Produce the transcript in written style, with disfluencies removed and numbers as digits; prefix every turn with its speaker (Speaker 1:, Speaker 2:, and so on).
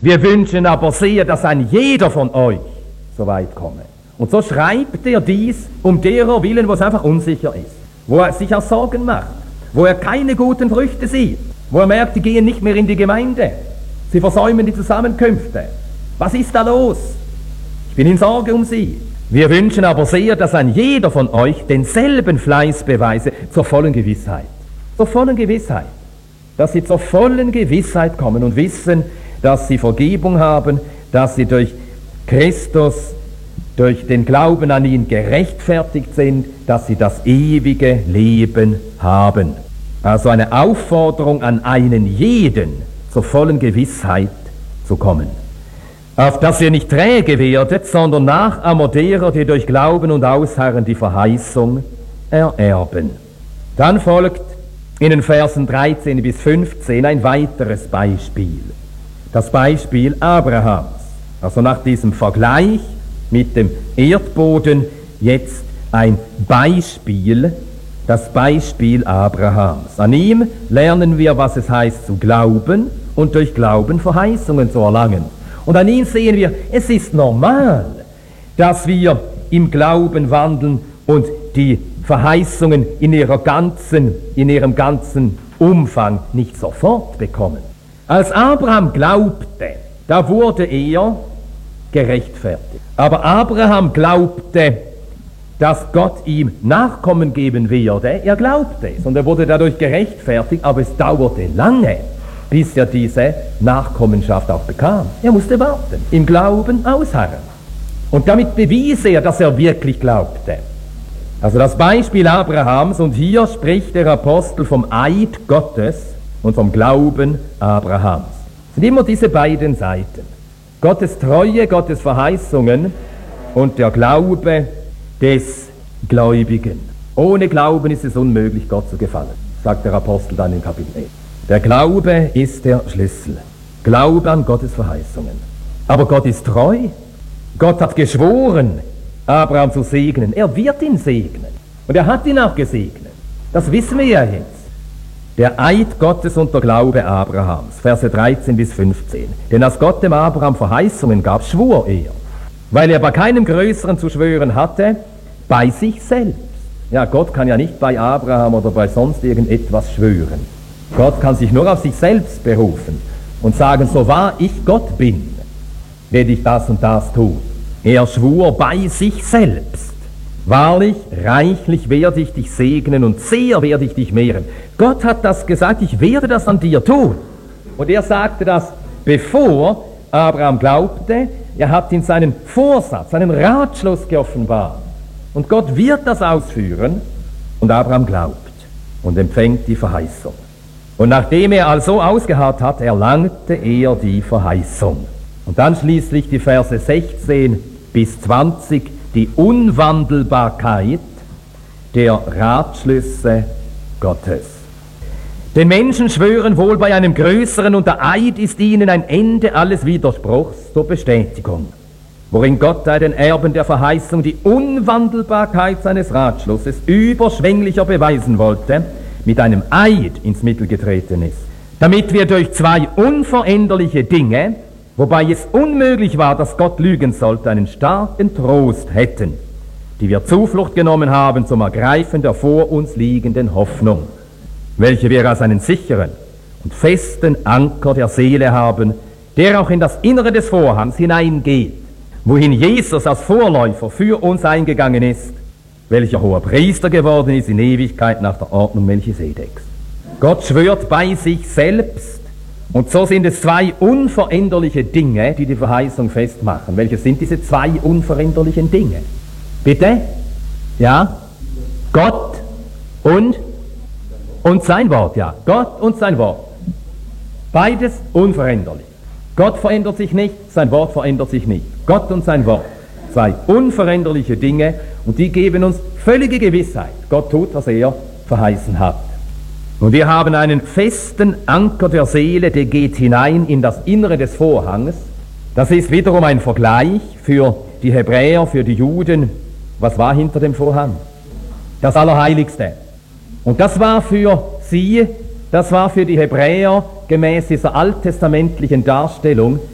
Speaker 1: Wir wünschen aber sehr, dass ein jeder von euch so weit komme. Und so schreibt er dies um derer willen, wo es einfach unsicher ist, wo er sich auch Sorgen macht, wo er keine guten Früchte sieht, wo er merkt, die gehen nicht mehr in die Gemeinde, sie versäumen die Zusammenkünfte. Was ist da los? Ich bin in Sorge um sie. Wir wünschen aber sehr, dass ein jeder von euch denselben Fleiß beweise zur vollen Gewissheit. Zur vollen Gewissheit. Dass sie zur vollen Gewissheit kommen und wissen, dass sie Vergebung haben, dass sie durch Christus, durch den Glauben an ihn gerechtfertigt sind, dass sie das ewige Leben haben. Also eine Aufforderung an einen jeden, zur vollen Gewissheit zu kommen. Auf dass ihr nicht träge werdet, sondern Nachahmer derer, die durch Glauben und Ausharren die Verheißung ererben. Dann folgt in den Versen 13 bis 15 ein weiteres Beispiel. Das Beispiel Abrahams. Also nach diesem Vergleich mit dem Erdboden jetzt ein Beispiel, das Beispiel Abrahams. An ihm lernen wir, was es heißt zu glauben und durch Glauben Verheißungen zu erlangen. Und an ihm sehen wir, es ist normal, dass wir im Glauben wandeln und die Verheißungen in ihrem ganzen Umfang nicht sofort bekommen. Als Abraham glaubte, da wurde er gerechtfertigt. Aber Abraham glaubte, dass Gott ihm Nachkommen geben werde. Er glaubte es und er wurde dadurch gerechtfertigt, aber es dauerte lange, bis er diese Nachkommenschaft auch bekam. Er musste warten, im Glauben ausharren. Und damit bewies er, dass er wirklich glaubte. Also das Beispiel Abrahams, und hier spricht der Apostel vom Eid Gottes und vom Glauben Abrahams. Es sind immer diese beiden Seiten. Gottes Treue, Gottes Verheißungen und der Glaube des Gläubigen. Ohne Glauben ist es unmöglich, Gott zu gefallen, sagt der Apostel dann in Kapitel 11. Der Glaube ist der Schlüssel. Glaube an Gottes Verheißungen. Aber Gott ist treu. Gott hat geschworen, Abraham zu segnen. Er wird ihn segnen. Und er hat ihn auch gesegnet. Das wissen wir ja jetzt. Der Eid Gottes und der Glaube Abrahams, Verse 13 bis 15. Denn als Gott dem Abraham Verheißungen gab, schwor er, weil er bei keinem Größeren zu schwören hatte, bei sich selbst. Ja, Gott kann ja nicht bei Abraham oder bei sonst irgendetwas schwören. Gott kann sich nur auf sich selbst berufen und sagen, so wahr ich Gott bin, werde ich das und das tun. Er schwur bei sich selbst. Wahrlich, reichlich werde ich dich segnen und sehr werde ich dich mehren. Gott hat das gesagt, ich werde das an dir tun. Und er sagte das, bevor Abraham glaubte. Er hat in seinen Vorsatz, seinen Ratschluss geoffenbart. Und Gott wird das ausführen. Und Abraham glaubt und empfängt die Verheißung. Und nachdem er also ausgeharrt hat, erlangte er die Verheißung. Und dann schließlich die Verse 16 bis 20, die Unwandelbarkeit der Ratschlüsse Gottes. Den Menschen schwören wohl bei einem Größeren, und der Eid ist ihnen ein Ende alles Widerspruchs zur Bestätigung, worin Gott den Erben der Verheißung die Unwandelbarkeit seines Ratschlusses überschwänglicher beweisen wollte, mit einem Eid ins Mittel getreten ist, damit wir durch zwei unveränderliche Dinge, wobei es unmöglich war, dass Gott lügen sollte, einen starken Trost hätten, die wir Zuflucht genommen haben zum Ergreifen der vor uns liegenden Hoffnung, welche wir als einen sicheren und festen Anker der Seele haben, der auch in das Innere des Vorhangs hineingeht, wohin Jesus als Vorläufer für uns eingegangen ist, welcher hoher Priester geworden ist in Ewigkeit nach der Ordnung Melchisedeks. Gott schwört bei sich selbst, und so sind es zwei unveränderliche Dinge, die die Verheißung festmachen. Welche sind diese zwei unveränderlichen Dinge? Bitte? Ja? Gott und sein Wort, ja. Gott und sein Wort. Beides unveränderlich. Gott verändert sich nicht, sein Wort verändert sich nicht. Gott und sein Wort. Zwei unveränderliche Dinge, und die geben uns völlige Gewissheit. Gott tut, was er verheißen hat. Und wir haben einen festen Anker der Seele, der geht hinein in das Innere des Vorhanges. Das ist wiederum ein Vergleich für die Hebräer, für die Juden. Was war hinter dem Vorhang? Das Allerheiligste. Und das war für sie, das war für die Hebräer gemäß dieser alttestamentlichen Darstellung